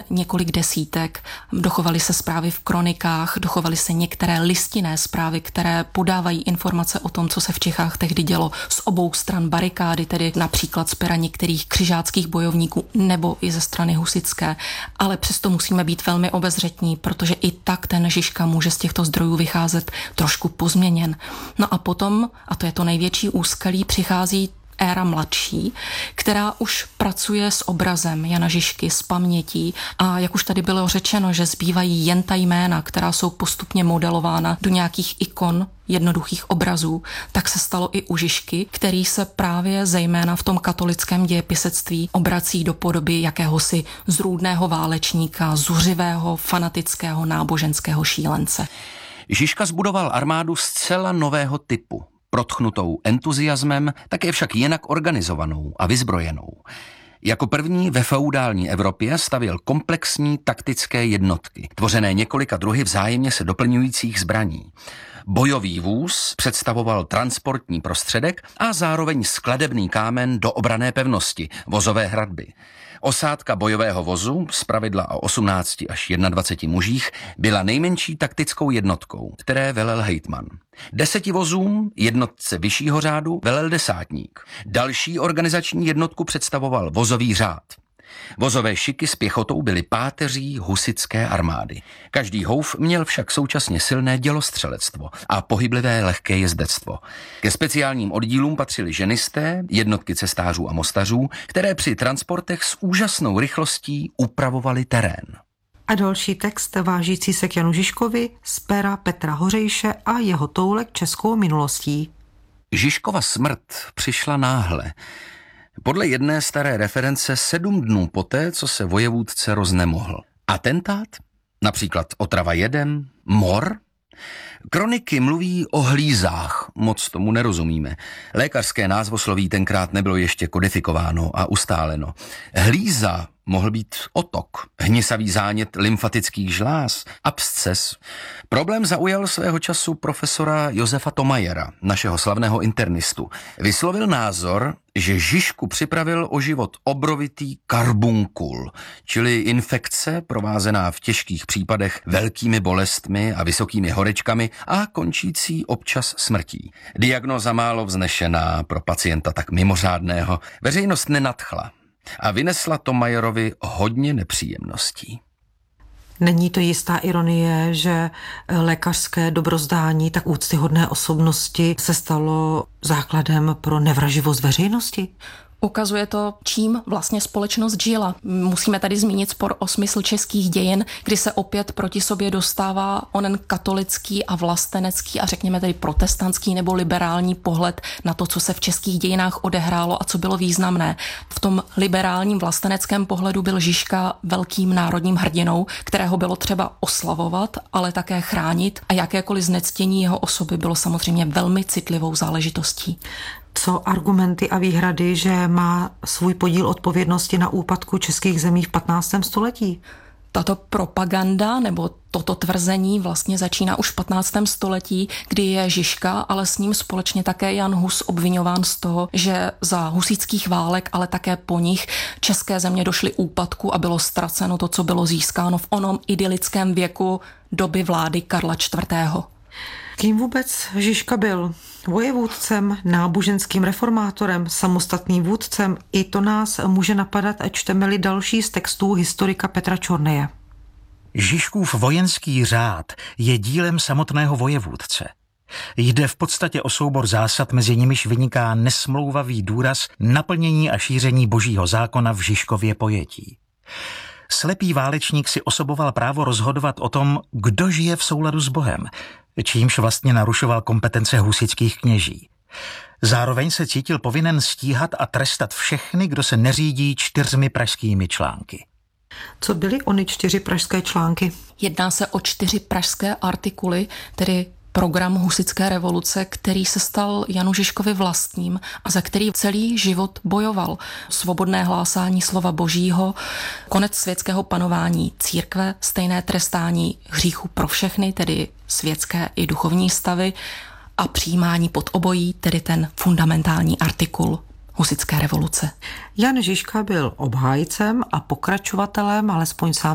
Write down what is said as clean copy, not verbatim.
několik desítek. Dochovaly se zprávy v kronikách, dochovaly se některé listinné zprávy, které podávají informace o tom, co se v Čechách tehdy dělo z obou stran barikády, tedy například z pera některých křižáckých bojovníků nebo i ze strany husitské. Ale přesto musíme být velmi obezřetní, protože i tak ten Žižka může z těchto zdrojů vycházet trošku pozměněn. No a potom, a to je to největší úskalí, přichází éra mladší, která už pracuje s obrazem Jana Žižky, s pamětí a jak už tady bylo řečeno, že zbývají jen ta jména, která jsou postupně modelována do nějakých ikon, jednoduchých obrazů, tak se stalo i u Žižky, který se právě zejména v tom katolickém dějepisectví obrací do podoby jakéhosi zrůdného válečníka, zuřivého, fanatického, náboženského šílence. Žižka zbudoval armádu zcela nového typu, protchnutou entuziasmem, také však jinak organizovanou a vyzbrojenou. Jako první ve feudální Evropě stavěl komplexní taktické jednotky, tvořené několika druhy vzájemně se doplňujících zbraní. Bojový vůz představoval transportní prostředek a zároveň skladebný kámen do obranné pevnosti, vozové hradby. Osádka bojového vozu, zpravidla o 18 až 21 mužích, byla nejmenší taktickou jednotkou, které velel hejtman. 10 vozům, jednotce vyššího řádu, velel desátník. Další organizační jednotku představoval vozový řád. Vozové šiky s pěchotou byly páteří husitské armády. Každý houf měl však současně silné dělostřelectvo a pohyblivé lehké jezdectvo. Ke speciálním oddílům patřili ženisté, jednotky cestářů a mostařů, které při transportech s úžasnou rychlostí upravovali terén. A další text vážící se k Janu Žižkovi z pera Petra Hořejše a jeho toulek českou minulostí. Žižkova smrt přišla náhle. Podle jedné staré reference 7 dnů poté, co se vojevůdce roznemohl. Atentát? Například otrava jedem? Mor? Kroniky mluví o hlízách, moc tomu nerozumíme. Lékařské názvosloví tenkrát nebylo ještě kodifikováno a ustáleno. Hlíza mohl být otok, hnisavý zánět lymfatických žláz, absces. Problém zaujal svého času profesora Josefa Tomajera, našeho slavného internistu. Vyslovil názor, že Žižku připravil o život obrovitý karbunkul, čili infekce provázená v těžkých případech velkými bolestmi a vysokými horečkami a končící občas smrtí. Diagnóza málo vznešená, pro pacienta tak mimořádného, veřejnost nenadchla a vynesla Tomajerovi hodně nepříjemností. Není to jistá ironie, že lékařské dobrozdání tak úctyhodné osobnosti se stalo základem pro nevraživost veřejnosti? Ukazuje to, čím vlastně společnost žila. Musíme tady zmínit spor o smysl českých dějin, kdy se opět proti sobě dostává onen katolický a vlastenecký a řekněme tedy protestantský nebo liberální pohled na to, co se v českých dějinách odehrálo a co bylo významné. V tom liberálním vlasteneckém pohledu byl Žižka velkým národním hrdinou, kterého bylo třeba oslavovat, ale také chránit a jakékoliv znectění jeho osoby bylo samozřejmě velmi citlivou záležitostí. Co argumenty a výhrady, že má svůj podíl odpovědnosti na úpadku českých zemí v 15. století? Tato propaganda nebo toto tvrzení vlastně začíná už v 15. století, kdy je Žižka, ale s ním společně také Jan Hus obviňován z toho, že za husitských válek, ale také po nich české země došly úpadku a bylo ztraceno to, co bylo získáno v onom idylickém věku doby vlády Karla IV. Kým vůbec Žižka byl? Vojevůdcem, náboženským reformátorem, samostatným vůdcem? I to nás může napadat, ať čteme-li další z textů historika Petra Čorneje. Žižkův vojenský řád je dílem samotného vojevůdce. Jde v podstatě o soubor zásad, mezi nimiž vyniká nesmlouvavý důraz naplnění a šíření božího zákona v Žižkově pojetí. Slepý válečník si osoboval právo rozhodovat o tom, kdo žije v souladu s Bohem, čímž vlastně narušoval kompetence husitských kněží. Zároveň se cítil povinen stíhat a trestat všechny, kdo se neřídí 4 pražskými články. Co byly ony 4 pražské články? Jedná se o 4 pražské artikuly, tedy program husitské revoluce, který se stal Janu Žižkovi vlastním a za který celý život bojoval. Svobodné hlásání slova božího, konec světského panování církve, stejné trestání hříchů pro všechny, tedy světské i duchovní stavy, a přijímání pod obojí, tedy ten fundamentální artikul husitské revoluce. Jan Žižka byl obhájcem a pokračovatelem, alespoň sám